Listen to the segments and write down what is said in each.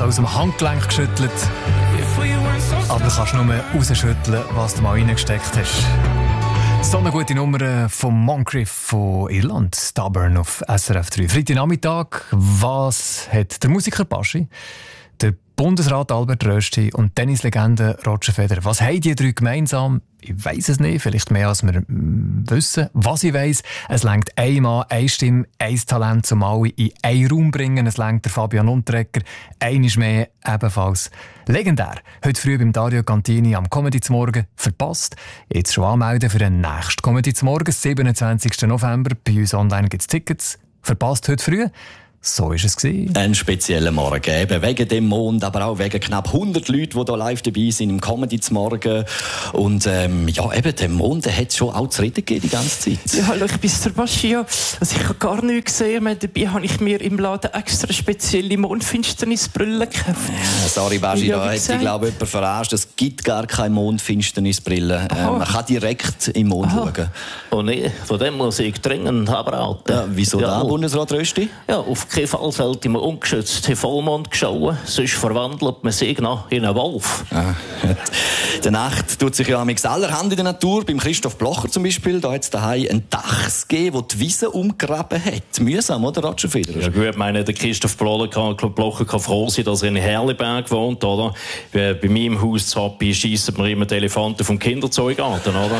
aus dem Handgelenk geschüttelt. Aber du kannst nur rausschütteln, was du mal reingesteckt hast. So eine gute Nummer von Moncrief von Irland. Stubborn auf SRF 3. Freitagnachmittag. Was hat der Musiker Baschi, der Bundesrat Albert Rösti und Tennislegende Roger Federer, was haben die drei gemeinsam? Ich weiss es nicht, vielleicht mehr als wir wissen. Was ich weiss, es reicht ein Mann, eine Stimme, ein Talent, um alle in einen Raum bringen. Es reicht der Fabian Unterreger, einmal mehr, ebenfalls legendär. Heute früh beim Dario Cantini am Comedy zum Morgen verpasst. Jetzt schon anmelden für den nächsten Comedy zum Morgen, 27. November. Bei uns online gibt es Tickets. Verpasst heute früh. So war es. Ein spezieller Morgen, eben wegen dem Mond, aber auch wegen knapp 100 Leuten, die hier live dabei sind im Comedy zum Morgen. Und ja, eben, der Mond hat es schon auch zu reden gegeben die ganze Zeit. Ja, hallo, ich bin der Baschi. Also ich habe gar nichts gesehen. Dabei habe ich mir im Laden extra spezielle Mondfinsternisbrille gekauft. Ja, sorry, Baschi, da hat sich, glaube ich, jemand verarscht. Es gibt gar keine Mondfinsternisbrille. Man kann direkt im Mond schauen. Oh nee, von dem muss ich dringend abraten. Ja, wieso da, Bundesrat Rösti? Ja, auf keinen Fall sollte man ungeschützt den Vollmond schauen, sonst verwandelt man sich noch in einen Wolf. Ah, der Nacht tut sich ja allerhand in der Natur. Beim Christoph Blocher zum Beispiel, da hat es daheim einen Dachs gegeben, der die Wiese umgraben hat. Mühsam, oder, Roger Federer? Ja gut, ich meine, der Christoph Blocher kann froh sein, dass er in Herliberg wohnt, oder? Bei meinem Haus zu Happi schiessen wir immer die Elefanten vom Kinderzeuggarten, oder?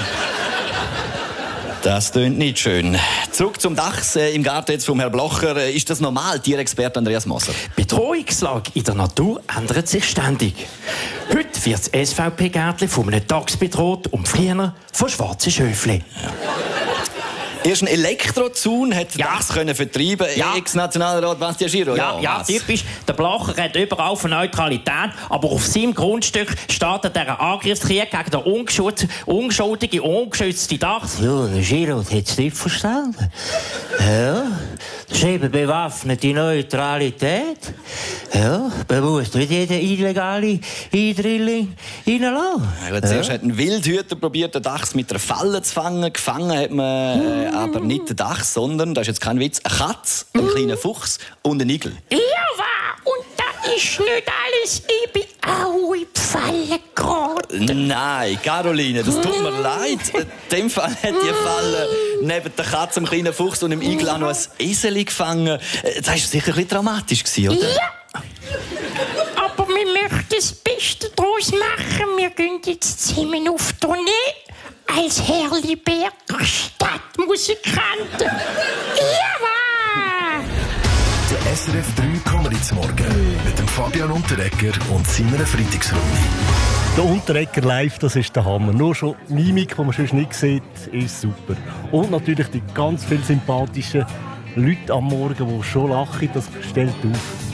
Das tönt nicht schön. Zurück zum Dachs im Garten jetzt vom Herrn Blocher. Ist das normal, Tierexperte Andreas Moser? Die Bedrohungslage in der Natur ändert sich ständig. Heute wird das SVP-Gärtchen von einem Dachs bedroht und früher von schwarzen Schöfli. Ja. Erst ein Elektrozaun hat Dachs können vertreiben. Ex-Nationalrat Bastian Giro. Ja, typisch. Der Blocher hat überall von Neutralität, aber auf seinem Grundstück startet er einen Angriffskrieg gegen den unschuldigen, ungeschützten Dachs. Ja, der Giro hat es nicht verstanden. Ja, das ist eben bewaffnete Neutralität. Ja, man muss nicht jeden illegalen Eindrilling reinlassen. Ja, zuerst hat ein Wildhüter probiert, den Dachs mit einer Falle zu fangen. Gefangen hat man aber nicht den Dachs, sondern, das ist jetzt kein Witz, eine Katze, ein kleiner Fuchs und ein Igel. Ja, wahr. Und das ist nicht alles. Ich bin auch in die Falle geraten. Nein, Caroline, das tut mir leid. In dem Fall hat die Falle neben der Katze, dem kleinen Fuchs und dem Igel auch noch ein Eseli gefangen. Das war sicher ein bisschen dramatisch, oder? Ja. Aber wir möchten das Beste daraus machen. Wir gehen jetzt zusammen auf Tournee als Herliberger Stadtmusikanten. Ja, der SRF 3 Comedy zum Morgen mit dem Fabian Unterreger und seiner Freitagsrunde. Der Unterreger live, das ist der Hammer. Nur schon die Mimik, die man sonst nicht sieht, ist super. Und natürlich die ganz vielen sympathischen Leute am Morgen, die schon lachen, das stellt auf.